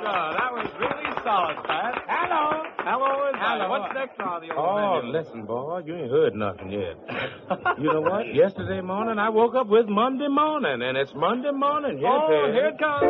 That was really solid, Pat. Hello. Hello, everybody. Hello. What's next on the old Oh, menu? listen, boy, you ain't heard nothing yet. You know what? Yesterday morning, I woke up with Monday morning, and it's Monday morning. Oh, here it comes.